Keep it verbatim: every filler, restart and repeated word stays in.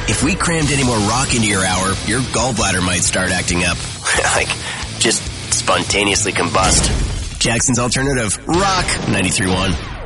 If we crammed any more rock into your hour, your gallbladder might start acting up. Like, just spontaneously combust. Jackson's Alternative, Rock ninety-three point one.